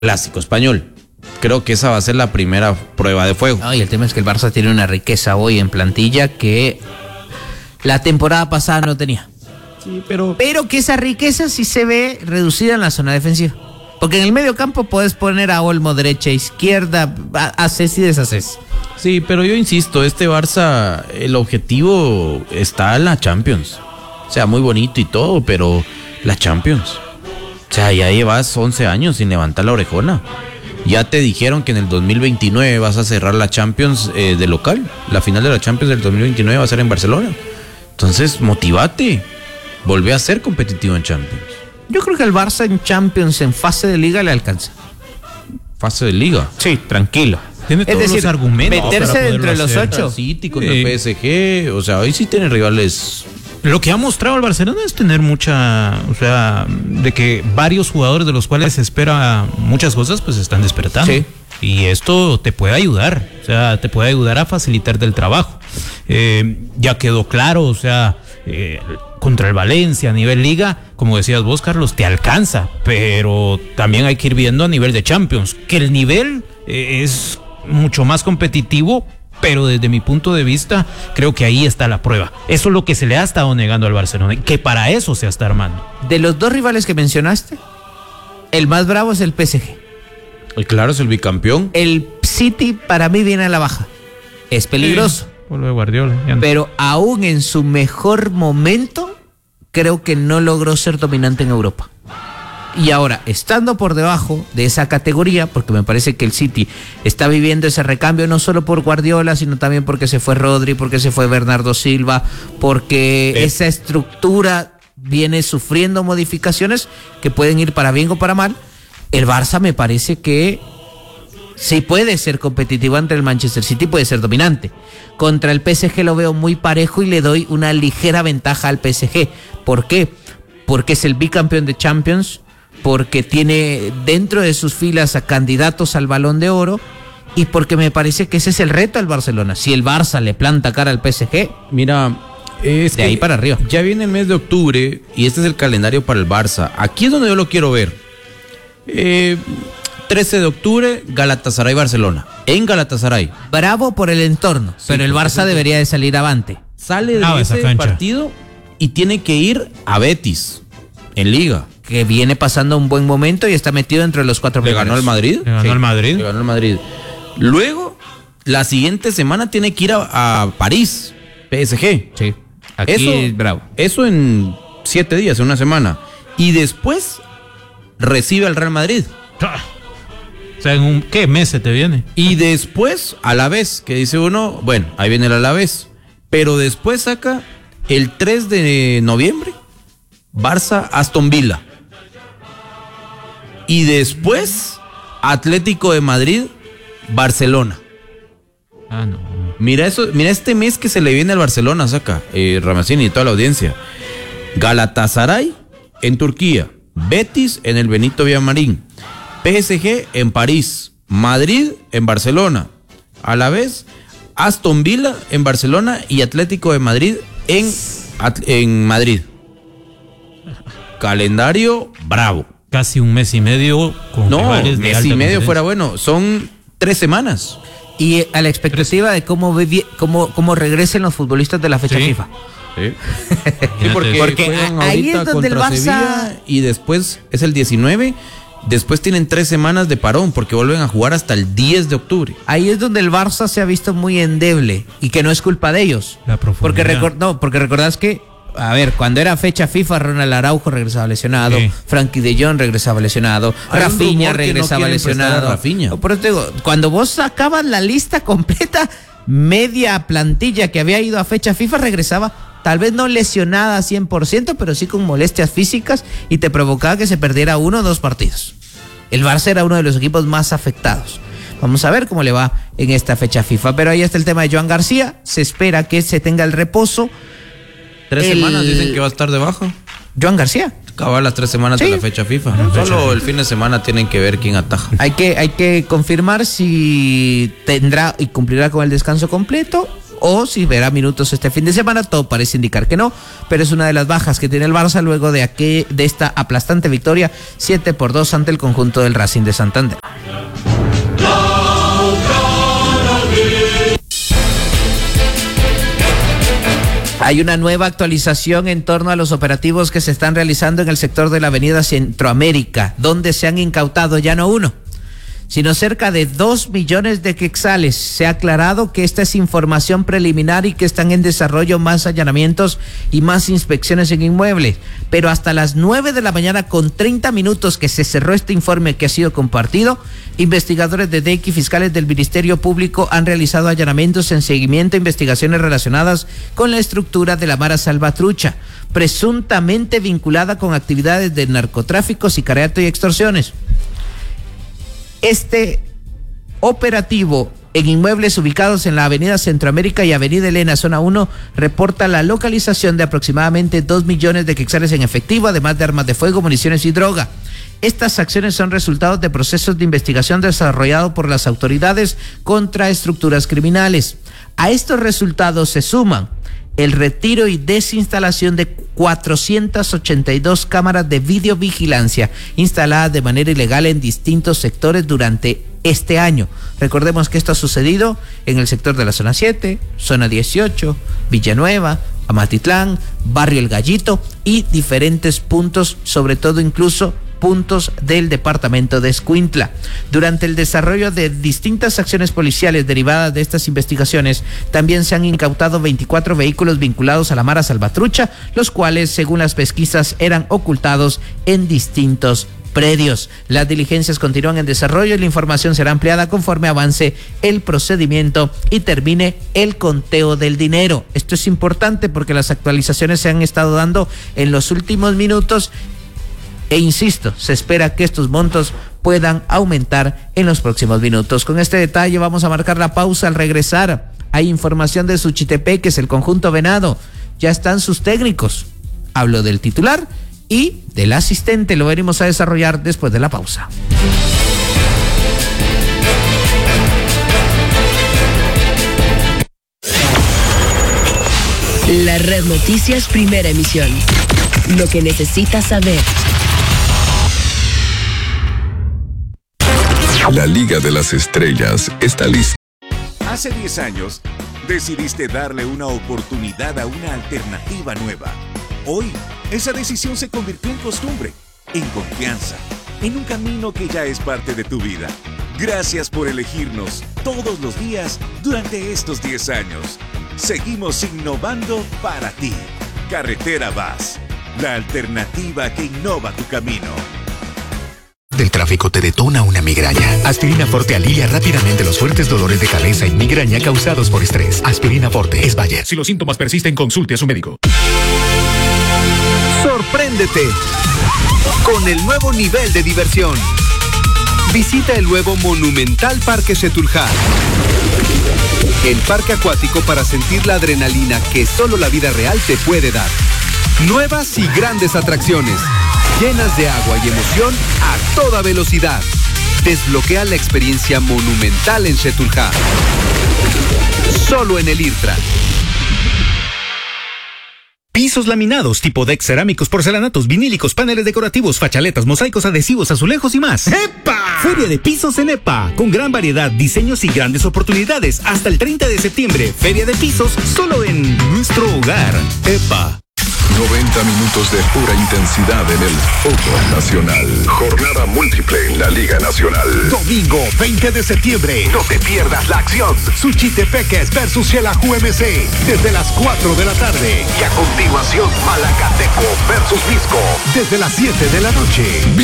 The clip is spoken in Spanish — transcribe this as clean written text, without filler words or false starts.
clásico español. Creo que esa va a ser la primera prueba de fuego. No, y el tema es que el Barça tiene una riqueza hoy en plantilla que la temporada pasada no tenía. Sí, pero que esa riqueza sí se ve reducida en la zona defensiva. Porque en el medio campo puedes poner a Olmo derecha, izquierda, haces y deshaces. sí, pero yo insisto, este Barça, el objetivo está en la Champions. O sea, muy bonito y todo, pero la Champions. O sea, ya llevas 11 años sin levantar la orejona. Ya te dijeron que en el 2029 vas a cerrar la Champions de local. La final de la Champions del 2029 va a ser en Barcelona. Entonces, motivate. Volvé a ser competitivo en Champions. Yo creo que el Barça en Champions, en fase de liga, le alcanza. Fase de liga. Sí, tranquilo. Tiene todos los argumentos. Meterse para dentro de los hacer. 8. City contra el PSG. O sea, hoy sí tienen rivales. Lo que ha mostrado el Barcelona es tener mucha, o sea, de que varios jugadores de los cuales se espera muchas cosas, pues están despertando. Sí. Y esto te puede ayudar, o sea, te puede ayudar a facilitarte el trabajo. Ya quedó claro, o sea, contra el Valencia a nivel liga, como decías vos, Carlos, te alcanza, pero también hay que ir viendo a nivel de Champions, que el nivel es mucho más competitivo, pero desde mi punto de vista, creo que ahí está la prueba. Eso es lo que se le ha estado negando al Barcelona, que para eso se está armando. De los dos rivales que mencionaste, el más bravo es el PSG. Y claro, es el bicampeón. El City para mí viene a la baja. Es peligroso. Por lo de Guardiola. Pero aún en su mejor momento, creo que no logró ser dominante en Europa. Y ahora, estando por debajo de esa categoría, porque me parece que el City está viviendo ese recambio no solo por Guardiola, sino también porque se fue Rodri, porque se fue Bernardo Silva, porque esa estructura viene sufriendo modificaciones que pueden ir para bien o para mal. El Barça me parece que sí puede ser competitivo ante el Manchester City, puede ser dominante. Contra el PSG lo veo muy parejo y le doy una ligera ventaja al PSG. ¿Por qué? Porque es el bicampeón de Champions, porque tiene dentro de sus filas a candidatos al Balón de Oro y porque me parece que ese es el reto al Barcelona. Si el Barça le planta cara al PSG, mira, es de ahí para arriba. Ya viene el mes de octubre y este es el calendario para el Barça. Aquí es donde yo lo quiero ver. 13 de octubre, Galatasaray-Barcelona. En Galatasaray. Bravo por el entorno, sí, pero el Barça debería de salir avante. Sale de ese partido y tiene que ir a Betis, en Liga. Que viene pasando un buen momento y está metido entre los 4 primeros. ¿Le ganó el Madrid? Le ganó el Madrid. Le ganó el Madrid. Luego, la siguiente semana tiene que ir a París, PSG. Sí. Aquí eso, bravo. Eso en 7 días, en una semana. Y después recibe al Real Madrid. O sea, ¿en qué mes se te viene? Y después, Alavés, que dice uno, bueno, ahí viene el Alavés. Pero después saca el 3 de noviembre, Barça-Aston Villa. Y después, Atlético de Madrid, Barcelona. Ah, no. Mira eso, mira este mes que se le viene al Barcelona, saca, Ramacini y toda la audiencia. Galatasaray en Turquía, Betis en el Benito Villamarín, PSG en París, Madrid en Barcelona, a la vez Aston Villa en Barcelona y Atlético de Madrid en Madrid. Calendario bravo. Casi un mes y medio con rivales de mes y alta medio competencia. fuera bueno, son 3 semanas. Y a la expectativa de cómo regresen los futbolistas de la fecha FIFA. Sí. Sí, porque juegan ahí es donde el contra Barça Sevilla y después es el 19. Después tienen 3 semanas de parón porque vuelven a jugar hasta el 10 de octubre. Ahí es donde el Barça se ha visto muy endeble y que no es culpa de ellos. La profundidad. Porque recordás que, a ver, cuando era fecha FIFA, Ronald Araujo regresaba lesionado, sí. Frankie de Jong regresaba lesionado, Rafinha regresaba lesionado. Rafinha. Por eso te digo, cuando vos sacabas la lista completa, media plantilla que había ido a fecha FIFA regresaba, tal vez no lesionada 100%, pero sí con molestias físicas y te provocaba que se perdiera 1 o 2 partidos. El Barça era uno de los equipos más afectados. Vamos a ver cómo le va en esta fecha FIFA. Pero ahí está el tema de Joan García. Se espera que se tenga el reposo. 3 semanas dicen que va a estar de baja. Joan García. Acabar las 3 semanas de la fecha FIFA. Solo el fin de semana tienen que ver quién ataja. Hay que confirmar si tendrá y cumplirá con el descanso completo o si verá minutos este fin de semana. Todo parece indicar que no, pero es una de las bajas que tiene el Barça luego de esta aplastante victoria 7-2 ante el conjunto del Racing de Santander. Hay una nueva actualización en torno a los operativos que se están realizando en el sector de la Avenida Centroamérica, donde se han incautado ya no uno, sino cerca de 2 millones de quetzales. Se ha aclarado que esta es información preliminar y que están en desarrollo más allanamientos y más inspecciones en inmuebles. Pero hasta las 9 de la mañana con 30 minutos que se cerró este informe que ha sido compartido, investigadores de DEC y fiscales del Ministerio Público han realizado allanamientos en seguimiento a investigaciones relacionadas con la estructura de la Mara Salvatrucha, presuntamente vinculada con actividades de narcotráfico, sicariato y extorsiones. Este operativo en inmuebles ubicados en la Avenida Centroamérica y Avenida Elena, zona 1, reporta la localización de aproximadamente 2 millones de quetzales en efectivo, además de armas de fuego, municiones y droga. Estas acciones son resultados de procesos de investigación desarrollados por las autoridades contra estructuras criminales. A estos resultados se suman el retiro y desinstalación de 482 cámaras de videovigilancia instaladas de manera ilegal en distintos sectores durante este año. Recordemos que esto ha sucedido en el sector de la zona 7, zona 18, Villanueva, Amatitlán, Barrio El Gallito y diferentes puntos, sobre todo incluso puntos del departamento de Escuintla. Durante el desarrollo de distintas acciones policiales derivadas de estas investigaciones, también se han incautado 24 vehículos vinculados a la Mara Salvatrucha, los cuales, según las pesquisas, eran ocultados en distintos predios. Las diligencias continúan en desarrollo y la información será ampliada conforme avance el procedimiento y termine el conteo del dinero. Esto es importante porque las actualizaciones se han estado dando en los últimos minutos. E insisto, se espera que estos montos puedan aumentar en los próximos minutos. Con este detalle vamos a marcar la pausa. Al regresar, hay información de Suchitepeques, el conjunto Venado. Ya están sus técnicos. Hablo del titular y del asistente. Lo veremos a desarrollar después de la pausa. La Red Noticias, primera emisión. Lo que necesitas saber. La Liga de las Estrellas está lista. Hace 10 años, decidiste darle una oportunidad a una alternativa nueva. Hoy, esa decisión se convirtió en costumbre, en confianza, en un camino que ya es parte de tu vida. Gracias por elegirnos todos los días durante estos 10 años. Seguimos innovando para ti. Carretera VAS, la alternativa que innova tu camino. El tráfico te detona una migraña. Aspirina Forte alivia rápidamente los fuertes dolores de cabeza y migraña causados por estrés. Aspirina Forte es Bayer. Si los síntomas persisten, consulte a su médico. Sorpréndete con el nuevo nivel de diversión. Visita el nuevo monumental Parque Setúlja. El parque acuático para sentir la adrenalina que solo la vida real te puede dar. Nuevas y grandes atracciones, llenas de agua y emoción a toda velocidad. Desbloquea la experiencia monumental en Setúlja. Solo en el IRTRA. Pisos laminados, tipo deck, cerámicos, porcelanatos, vinílicos, paneles decorativos, fachaletas, mosaicos, adhesivos, azulejos y más. ¡Epa! Feria de Pisos en EPA, con gran variedad, diseños y grandes oportunidades. Hasta el 30 de septiembre, Feria de Pisos, solo en nuestro hogar. EPA. 90 minutos de pura intensidad en el fútbol nacional. Jornada múltiple en la Liga Nacional. Domingo 20 de septiembre. No te pierdas la acción. Suchitepeques versus Xelajú MC. Desde las 4 de la tarde. Y a continuación, Malacateco versus Visco. Desde las 7 de la noche.